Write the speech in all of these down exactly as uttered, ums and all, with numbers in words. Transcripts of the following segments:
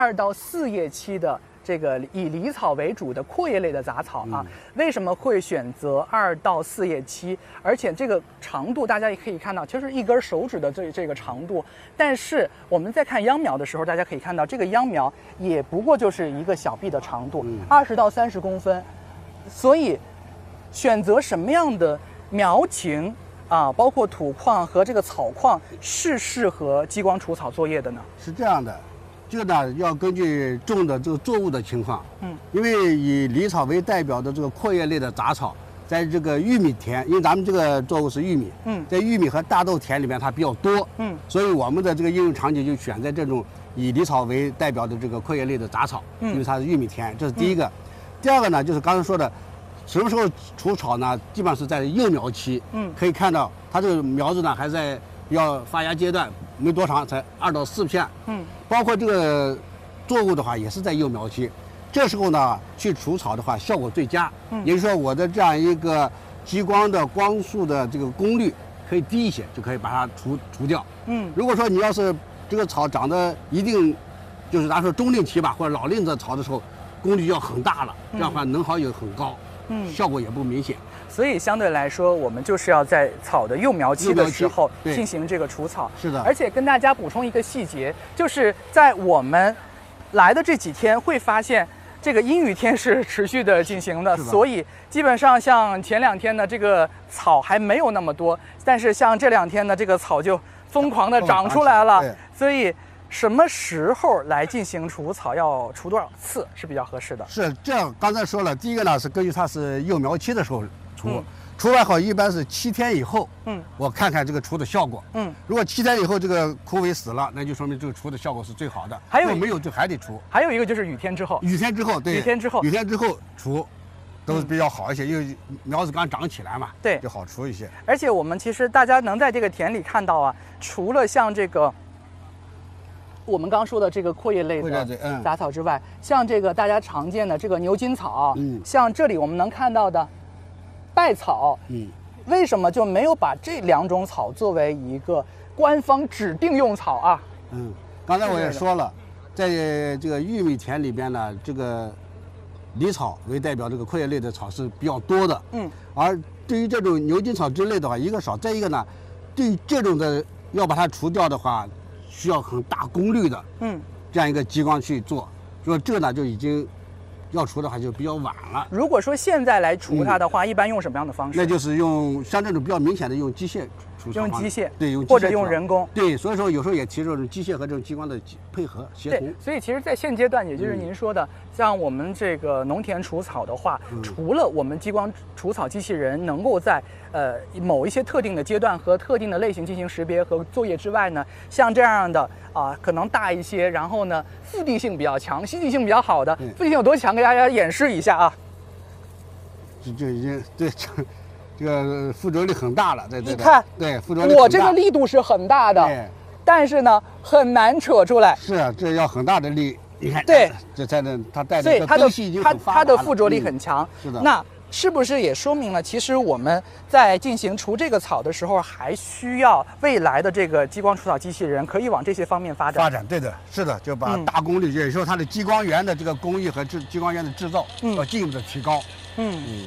二到四叶期的这个以离草为主的阔叶类的杂草啊，嗯、为什么会选择二到四叶期？而且这个长度大家也可以看到，就是一根手指的这这个长度。但是我们在看秧苗的时候，大家可以看到这个秧苗也不过就是一个小臂的长度，二十到三十公分。所以选择什么样的苗情啊，包括土况和这个草况是适合激光除草作业的呢？ 是这样的。这个呢，要根据种的这个作物的情况，嗯，因为以离草为代表的这个阔叶类的杂草，在这个玉米田，因为咱们这个作物是玉米，嗯，在玉米和大豆田里面它比较多，嗯，所以我们的这个应用场景就选在这种以离草为代表的这个阔叶类的杂草，嗯，因为它是玉米田，这是第一个。嗯、第二个呢，就是刚才说的，什么时候除草呢？基本上是在幼苗期，嗯，可以看到它这个苗子呢还在要发芽阶段，没多长，才二到四片，嗯。包括这个作物的话，也是在幼苗期，这时候呢去除草的话，效果最佳。嗯，也就是说，我的这样一个激光的光束的这个功率可以低一些，就可以把它除除掉。嗯，如果说你要是这个草长得一定，就是咱说中龄期吧，或者老龄的草的时候，功率要很大了，这样的话能耗也很高，嗯，效果也不明显。 所以相对来说，我们就是要在草的幼苗期的时候进行这个除草。 是的。 而且跟大家补充一个细节，就是在我们来的这几天会发现，这个阴雨天是持续的进行的，所以基本上像前两天呢，这个草还没有那么多，但是像这两天呢，这个草就疯狂的长出来了。所以什么时候来进行除草，要除多少次是比较合适的？ 是这样，刚才说了，第一个呢是根据它是幼苗期的时候。除，嗯、除完好一般是七天以后，嗯，我看看这个除的效果，嗯，如果七天以后这个枯萎死了，那就说明这个除的效果是最好的。 还有如果没有就还得除。 还有一个就是雨天之后， 雨天之后，对， 雨天之后， 雨天之后除，都是比较好一些，嗯、因为苗子刚长起来嘛， 对， 就好除一些。 而且我们其实大家能在这个田里看到啊，除了像这个。我们刚说的这个阔叶类的杂草之外，嗯、像这个大家常见的这个牛筋草，嗯，像这里我们能看到的稗草，嗯，为什么就没有把这两种草作为一个官方指定用草啊？ 嗯，刚才我也说了，在这个玉米田里边呢，这个离草为代表这个阔叶类的草是比较多的，嗯，而对于这种牛筋草之类的话，一个少，再一个呢，对于这种的要把它除掉的话。需要很大功率的，嗯，这样一个激光去做，说这呢就已经要除的话就比较晚了。 如果说现在来除它的话，嗯、一般用什么样的方式？ 那就是用像这种比较明显的用机械除草， 用机械， 对，用机械或者用人工， 对，所以说有时候也提这种机械和这种激光的配合协同。 所以其实，在现阶段，也就是您说的，嗯、像我们这个农田除草的话，嗯、除了我们激光除草机器人能够在呃某一些特定的阶段和特定的类型进行识别和作业之外呢，像这样的啊、呃、可能大一些，然后呢附地性比较强、吸地性比较好的，附地性有多强？给大家演示一下啊。 这就已经对这这个附着力很大了，对对对。 你看， 对附着力我这个力度是很大的，对，但是呢很难扯出来。 是啊，这要很大的力。你看， 对， 这才能它带的根系已经很发达了， 它的附着力很强。 嗯、是的。 那是不是也说明了，其实我们在进行除这个草的时候，还需要未来的这个激光除草机器人可以往这些方面发展？ 发展，对的，是的，就把大功率，嗯、也就是说它的激光源的这个工艺和制激光源的制造，嗯、要进一步的提高。嗯嗯。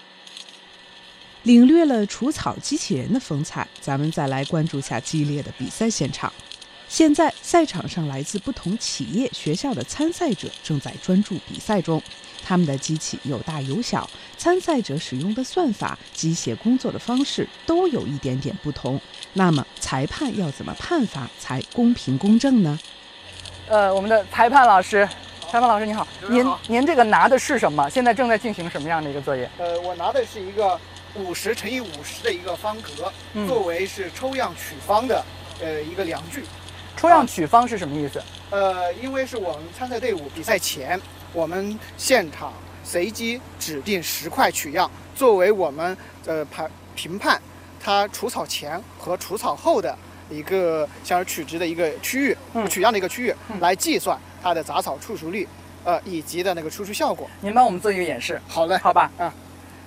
领略了除草机器人的风采，咱们再来关注下激烈的比赛现场。现在赛场上来自不同企业、学校的参赛者正在专注比赛中，他们的机器有大有小，参赛者使用的算法、机械工作的方式都有一点点不同。那么裁判要怎么判罚才公平公正呢？ 呃，我们的裁判老师，裁判老师您好，您您这个拿的是什么？现在正在进行什么样的一个作业？ 呃，我拿的是一个五十乘以五十的一个方格，嗯、作为是抽样取方的呃一个量具。 抽样取方是什么意思？ 呃，因为是我们参赛队伍比赛前，我们现场随机指定十块取样，作为我们呃判评判它除草前和除草后的一个像是取值的一个区域，嗯、取样的一个区域，嗯、来计算它的杂草处除率，呃以及的那个输出效果。 您帮我们做一个演示。 好嘞， 好吧， 啊。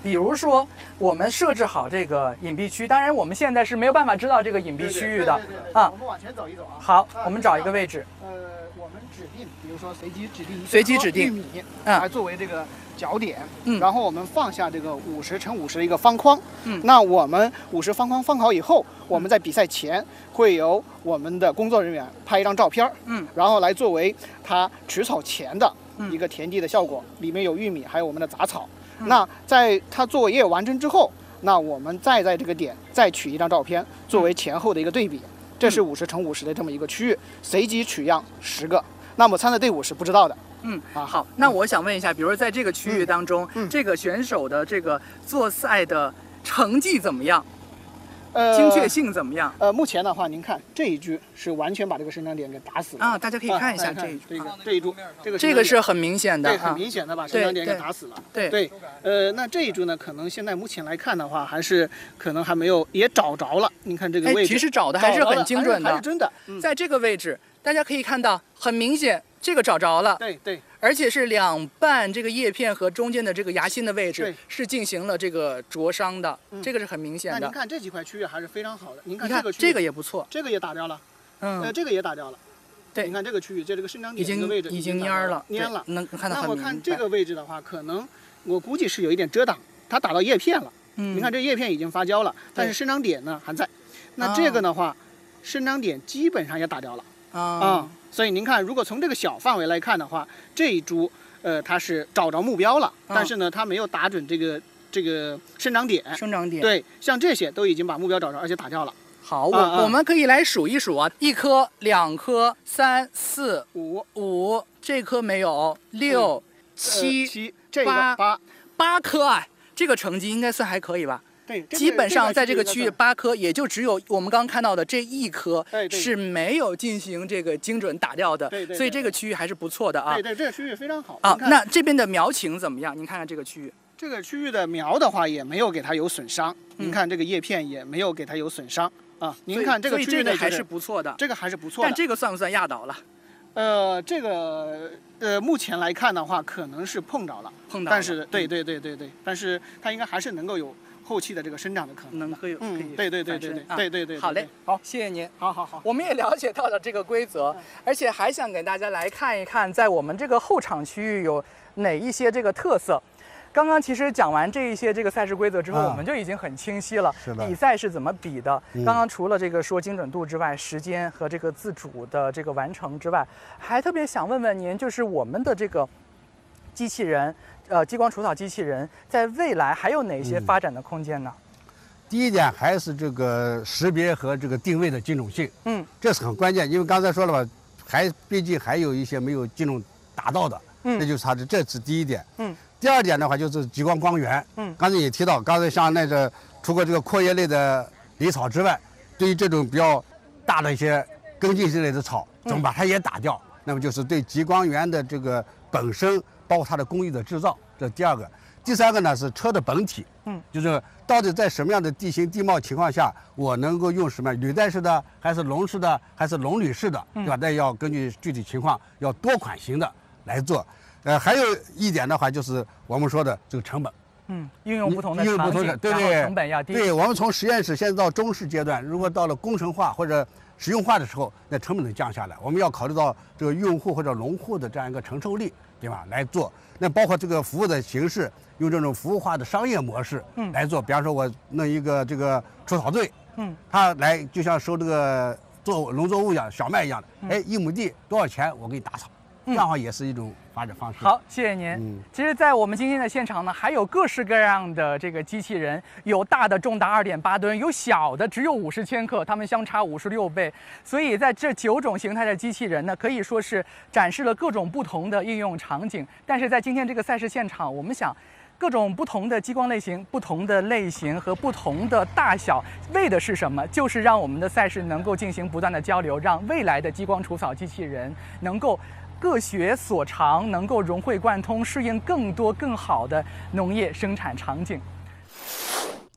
比如说，我们设置好这个隐蔽区，当然我们现在是没有办法知道这个隐蔽区域的对对对对啊我。们往前走一走啊。 好， 啊我们找一个位置。 呃，我们指定，比如说随机指定一随机指定玉米， 嗯来作为这个角点， 嗯然后我们放下这个五十乘五十的一个方框， 嗯那我们五十方框放好以后，我们在比赛前会由我们的工作人员拍一张照片， 嗯， 然后来作为它除草前的一个田地的效果，里面有玉米，还有我们的杂草。 嗯那在它作业完成之后，那我们再在这个点再取一张照片，作为前后的一个对比。这是五十乘五十的这么一个区域，随机取样十个。那么参赛队伍是不知道的。 嗯啊， 好，那我想问一下，比如说在这个区域当中， 嗯嗯这个选手的这个做赛的成绩怎么样？ 呃， 精确性怎么样？ 呃，目前的话，您看这一局是完全把这个生长点给打死了啊，大家可以看一下啊这一这个啊这一株，这个这个是很明显的对， 啊很明显的把生长点给打死了。 对对，呃，那这一株呢，可能现在目前来看的话，还是可能还没有也找着了。您看这个哎， 位置， 其实找的还是很精准的， 还是真的。嗯， 在这个位置，大家可以看到，很明显这个找着了。 对对。 而且是两半这个叶片和中间的这个芽心的位置对是进行了这个灼伤的， 嗯这个是很明显的那您。看这几块区域还是非常好的。您看你看这个区域， 这个也不错， 这个也打掉了，呃， 嗯， 这个也打掉了。 对您看这个区域，这这个生长已经点这个位置已经打掉蔫了， 蔫了。 对能看得那很明白。 我看这个位置的话，可能我估计是有一点遮挡，它打到叶片了。 嗯， 您看这叶片已经发酵了，但是生长点呢还在。那这个的话，生长点基本上也打掉了啊啊。所以您看，如果从这个小范围来看的话，这一株呃它是找着目标了，但是呢它没有打准这个这个生长点。 生长点。 对，像这些都已经把目标找着，而且打掉了。 好，我、 啊啊我们可以来数一数啊，一颗、两颗、三、四、 五、 五，这颗没有，六、 呃七、 七，这八个八， 八颗啊，这个成绩应该算还可以吧？ 对，这个基本上在这个区域这个八颗，也就只有我们刚刚看到的这一颗对对是没有进行这个精准打掉的， 对对对所以这个区域还是不错的啊对对，这个区域非常好啊您。看那这边的苗情怎么样？您看看这个区域， 这个区域的苗的话，也没有给它有损伤。 嗯您看这个叶片也没有给它有损伤啊。 所您以看这个区域呢， 所以这个还就是不错的， 这个还是不错的。 但这个算不算压倒了？ 呃，这个呃，目前来看的话，可能是碰着了， 碰到了， 但是对嗯对对对对，但是它应该还是能够有后期的这个生长的可能。 能可以可以嗯，对对对对对反身啊对对对。 好嘞对， 好，谢谢您。 好好好。 我们也了解到了这个规则，而且还想给大家来看一看，在我们这个后场区域有哪一些这个特色。刚刚其实讲完这一些这个赛事规则之后， 啊我们就已经很清晰了。 是的比赛是怎么比的？ 嗯刚刚除了这个说精准度之外，时间和这个自主的这个完成之外，还特别想问问您，就是我们的这个机器人，呃，激光除草机器人，在未来还有哪些嗯发展的空间呢？ 第一点还是这个识别和这个定位的精准性， 嗯这是很关键。因为刚才说了吧，还毕竟还有一些没有精准达到的， 嗯这就是它的，这是第一点。 嗯第二点的话就是激光光源， 嗯刚才也提到，刚才像那个除过这个阔叶类的离草之外，对于这种比较大的一些根茎之类的草，怎么把它也打掉？那么就是对激光源的这个本身，包括它的工艺的制造，这是第二个。第三个呢是车的本体， 嗯， 就是到底在什么样的地形地貌情况下，我能够用什么履带式的，还是笼式的，还是笼履式的，对吧？那要根据具体情况，要多款型的来做。呃，还有一点的话，就是我们说的这个成本， 嗯，运用不同的应用场景， 不同的，对然后对， 成本要低。 对，我们从实验室现在到中试阶段，如果到了工程化或者实用化的时候，那成本能降下来。我们要考虑到这个用户或者农户的这样一个承受力，对吧？来做。那包括这个服务的形式，用这种服务化的商业模式嗯来做。比方说，我弄一个这个除草队， 嗯， 他来就像收这个作农作物一样，小麦一样的， 嗯哎，一亩地多少钱，我给你打草，这样的话也是一种发展方式。 好，谢谢您。 嗯其实，在我们今天的现场呢，还有各式各样的这个机器人，有大的重达二点八吨，有小的只有五十千克，它们相差五十六倍。所以，在这九种形态的机器人呢，可以说是展示了各种不同的应用场景。但是在今天这个赛事现场，我们想，各种不同的激光类型、不同的类型和不同的大小，为的是什么？就是让我们的赛事能够进行不断的交流，让未来的激光除草机器人能够各学所长，能够融会贯通，适应更多更好的农业生产场景。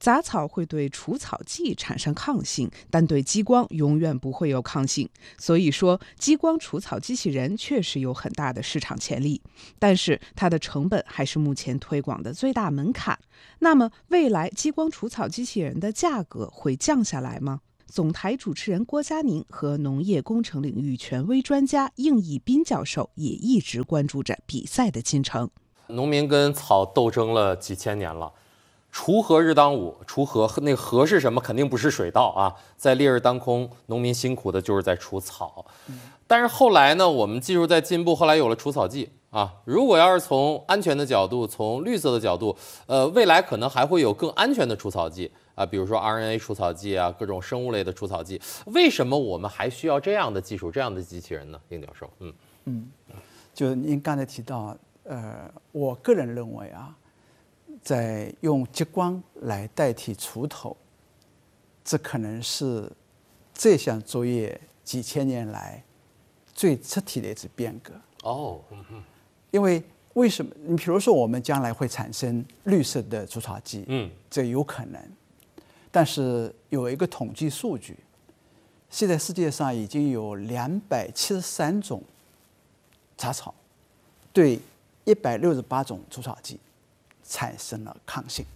杂草会对除草剂产生抗性，但对激光永远不会有抗性。所以说，激光除草机器人确实有很大的市场潜力，但是它的成本还是目前推广的最大门槛。那么，未来激光除草机器人的价格会降下来吗？总台主持人郭佳宁和农业工程领域权威专家应义斌教授也一直关注着比赛的进程。 农民跟草斗争了几千年了。锄禾日当午，锄禾那个禾是什么？肯定不是水稻啊！在烈日当空，农民辛苦的就是在除草。但是后来呢，我们技术在进步，后来有了除草剂啊。如果要是从安全的角度，从绿色的角度，呃，未来可能还会有更安全的除草剂啊，比如说 R N A 除草剂啊，各种生物类的除草剂。为什么我们还需要这样的技术、这样的机器人呢？应教授，嗯嗯，就您刚才提到，呃，我个人认为啊。在用激光来代替锄头，这可能是这项作业几千年来最彻底的一次变革。 哦， 因为为什么？你比如说，我们将来会产生绿色的除草剂，嗯，这有可能。但是有一个统计数据，现在世界上已经有两百七十三种杂草对一百六十八种除草剂产生了抗性。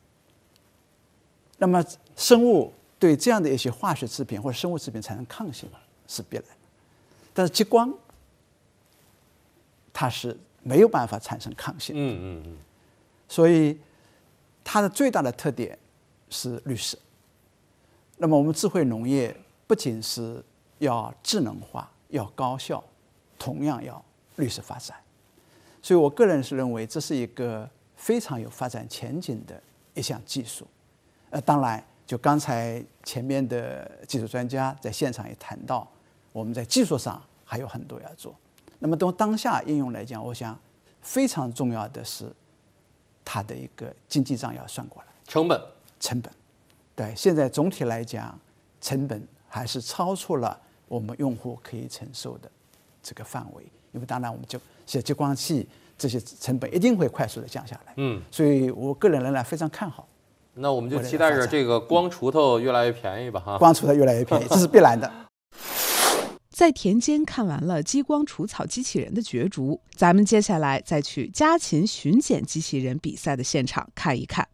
那么生物对这样的一些化学制品或者生物制品产生抗性是必然的，但是激光它是没有办法产生抗性的。 嗯嗯嗯。 所以它的最大的特点是绿色。那么我们智慧农业不仅是要智能化、要高效，同样要绿色发展。所以我个人是认为这是一个非常有发展前景的一项技术。呃，当然，就刚才前面的技术专家在现场也谈到，我们在技术上还有很多要做。那么从当下应用来讲，我想非常重要的是它的一个经济账要算过来， 成本， 成本，对，现在总体来讲，成本还是超出了我们用户可以承受的这个范围。因为当然，我们就写激光器这些成本一定会快速的降下来。嗯，所以我个人仍然非常看好。 那我们就期待着这个光锄头越来越便宜吧，哈， 光锄头越来越便宜，这是必然的。 在田间看完了激光除草机器人的角逐，咱们接下来再去家禽巡检机器人比赛的现场看一看。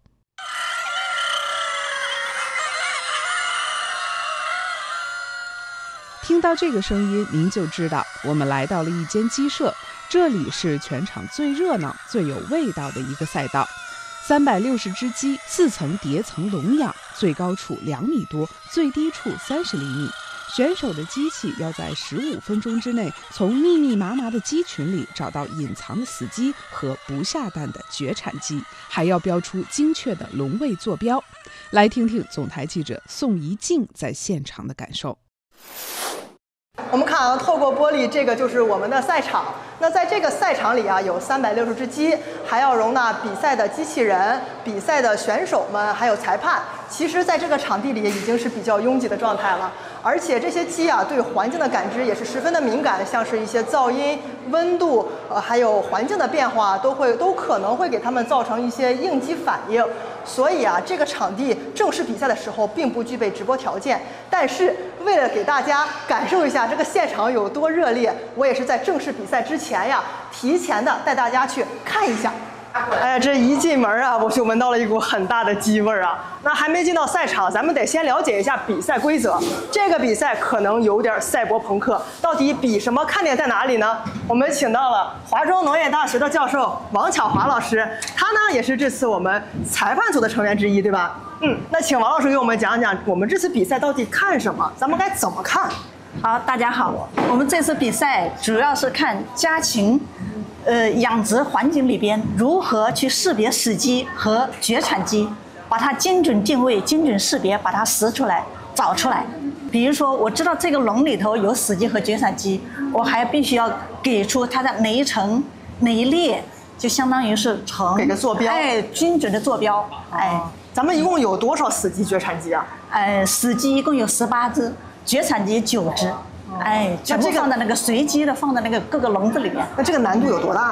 听到这个声音，您就知道我们来到了一间鸡舍，这里是全场最热闹、最有味道的一个赛道。三百六十只鸡，四层叠层笼养，最高处两米多，最低处三十厘米。选手的机器要在十五分钟之内，从密密麻麻的鸡群里找到隐藏的死鸡和不下蛋的绝产鸡，还要标出精确的笼位坐标。来听听总台记者宋怡静在现场的感受。 我们看啊，透过玻璃，这个就是我们的赛场。那在这个赛场里啊，有三百六十只鸡，还要容纳比赛的机器人、比赛的选手们，还有裁判。其实，在这个场地里已经是比较拥挤的状态了。而且这些鸡啊，对环境的感知也是十分的敏感，像是一些噪音、温度，呃，还有环境的变化，都会都可能会给它们造成一些应激反应。所以啊，这个场地正式比赛的时候并不具备直播条件，但是为了给大家感受一下这个现场有多热烈，我也是在正式比赛之前呀，提前的带大家去看一下。哎呀，这一进门啊，我就闻到了一股很大的鸡味儿啊！那还没进到赛场，咱们得先了解一下比赛规则。这个比赛可能有点赛博朋克，到底比什么？看点在哪里呢？我们请到了华中农业大学的教授王巧华老师，他呢也是这次我们裁判组的成员之一，对吧？嗯，那请王老师给我们讲讲，我们这次比赛到底看什么？咱们该怎么看？ 好，大家好，我们这次比赛主要是看家禽。呃，养殖环境里边如何去识别死鸡和绝产鸡，把它精准定位、精准识别，把它识出来、找出来。比如说，我知道这个笼里头有死鸡和绝产鸡，我还必须要给出它的哪一层、哪一列，就相当于是成给个坐标， 哎，精准的坐标。哎， 咱们一共有多少死鸡、绝产鸡啊？ 呃，死鸡一共有十八只，绝产鸡九只。哎，全部放在那个随机的放在那个各个笼子里面。 那这个难度有多大呢？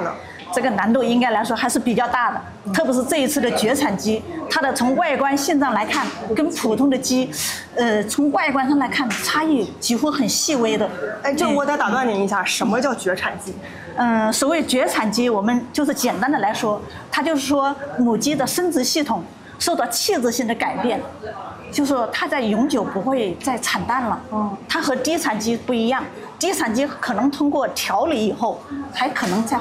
这个难度应该来说还是比较大的。特别是这一次的绝产鸡，它的从外观现状来看，跟普通的鸡，呃，从外观上来看差异几乎很细微的。 哎，这我得打断您一下，什么叫绝产鸡？ 嗯，所谓绝产鸡，我们就是简单的来说，它就是说母鸡的生殖系统受到器质性的改变，就是说它在永久不会再产蛋了。嗯，它和低产鸡不一样，低产鸡可能通过调理以后，还可能再